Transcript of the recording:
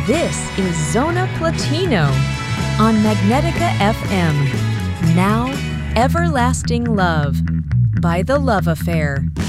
This is Zona Platino on Magnetica FM. Now, Everlasting Love by The Love Affair.